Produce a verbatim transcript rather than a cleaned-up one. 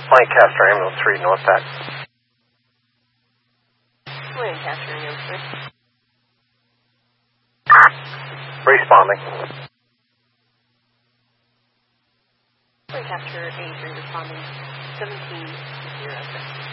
Lancaster, ambulance three, North Pack. Lancaster, ambulance three. Responding. Lancaster, A three, responding. seventeen zero six.